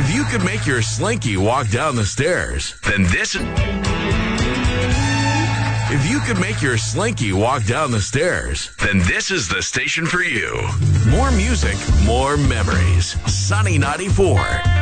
If you could make your Slinky walk down the stairs, then this is... If you could make your Slinky walk down the stairs, then this is the station for you. More music, more memories. Sunny 94.